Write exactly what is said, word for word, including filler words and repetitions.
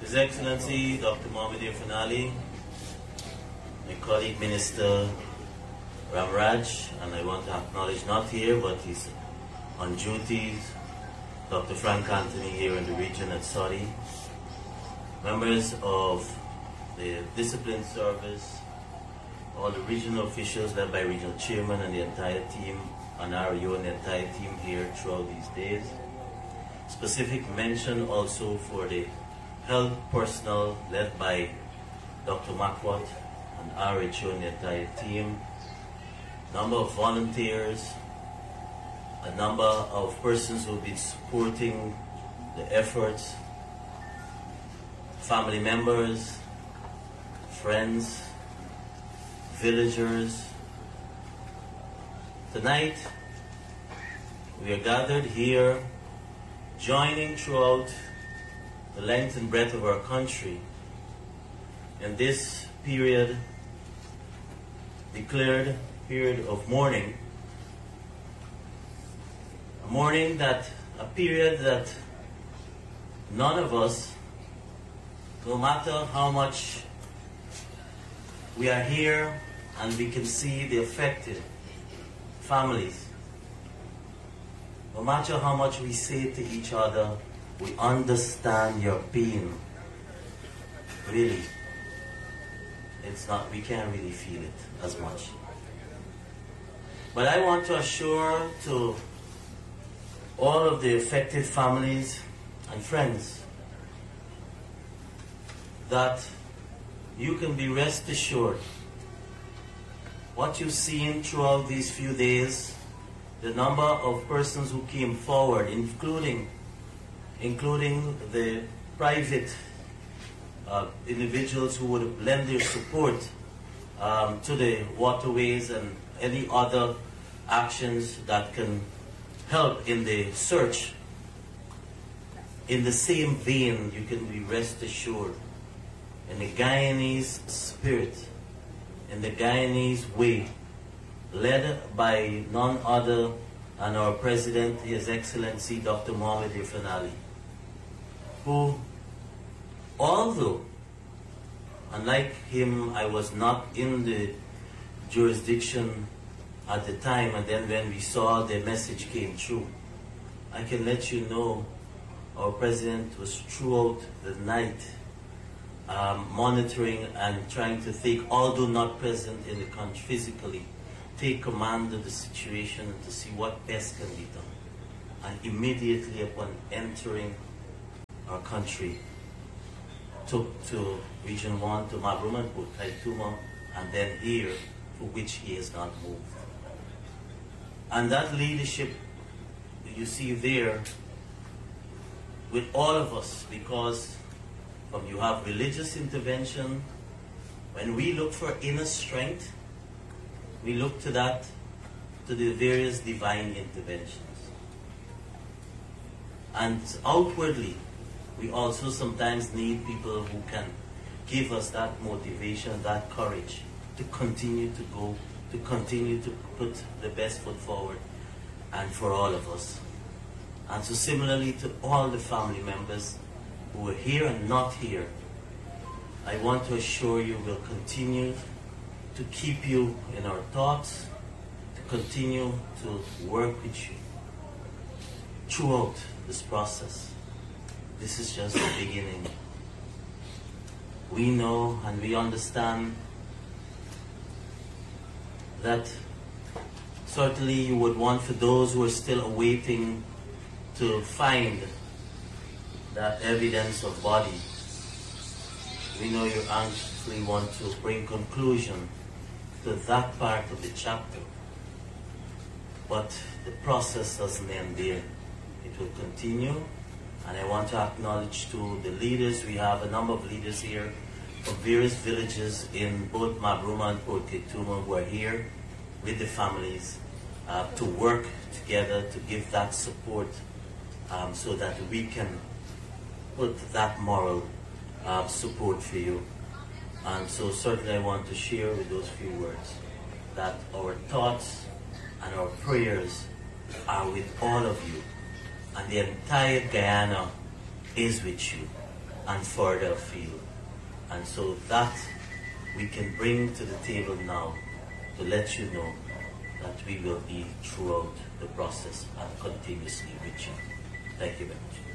His Excellency Doctor Mohamed Irfaan, my colleague Minister Ramraj, and I want to acknowledge not here but he's on duty, Doctor Frank Anthony here in the region at Saudi, members of the Discipline Service, all the regional officials led by Regional Chairman and the entire team, and R U and the entire team here throughout these days. Specific mention also for the health personnel led by Doctor Makwat and R H O and the entire team, number of volunteers, a number of persons who have been supporting the efforts, family members, friends, villagers. Tonight, we are gathered here, joining throughout the length and breadth of our country in this period, declared period of mourning. A mourning that, a period that none of us, no matter how much we are here and we can see the affected families, no matter how much we say to each other, we understand your pain. Really, it's not, we can't really feel it as much. But I want to assure to all of the affected families and friends that you can be rest assured what you've seen throughout these few days, the number of persons who came forward, including including the private uh, individuals who would lend their support um, to the waterways and any other actions that can help in the search. In the same vein, you can be rest assured, in the Guyanese spirit, in the Guyanese way, led by none other than our President, His Excellency Doctor Mohamed Irfaan, who, although, unlike him, I was not in the jurisdiction at the time, and then when we saw the message came through, I can let you know our President was throughout the night um, monitoring and trying to take, although not present in the country physically, take command of the situation and to see what best can be done. And immediately upon entering our country, took to Region one, to Mabroman, to Kaituma, and then here, for which he has not moved. And that leadership you see there with all of us, because from you have religious intervention. When we look for inner strength, we look to that, to the various divine interventions. And outwardly, we also sometimes need people who can give us that motivation, that courage to continue to go, to continue to put the best foot forward, and for all of us. And so similarly to all the family members who are here and not here, I want to assure you we'll continue to keep you in our thoughts, to continue to work with you throughout this process. This is just the beginning. We know and we understand that certainly you would want for those who are still awaiting to find that evidence of body. We know you anxiously want to bring conclusion to that part of the chapter. But the process doesn't end there. It will continue. And I want to acknowledge to the leaders. We have a number of leaders here from various villages in both Mabruma and Port Kaituma who are here with the families uh, to work together to give that support um, so that we can put that moral uh, support for you. And so certainly I want to share with those few words that our thoughts and our prayers are with all of you, and the entire Guyana is with you. and further afield. And so that we can bring to the table now to let you know that we will be throughout the process and continuously with you. Thank you very much.